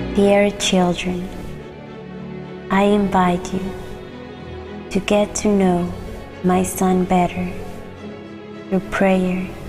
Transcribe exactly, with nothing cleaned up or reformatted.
Dear children, I invite you to get to know my son better through prayer